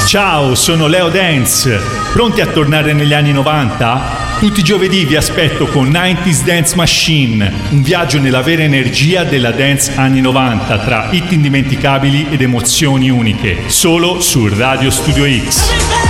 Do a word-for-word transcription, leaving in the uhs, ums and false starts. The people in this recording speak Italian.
Ciao, sono Leo Dance. Pronti a tornare negli anni novanta? Tutti i giovedì vi aspetto con nineties Dance Machine, un viaggio nella vera energia della dance anni novanta, tra hit indimenticabili ed emozioni uniche, solo su Radio Studio X.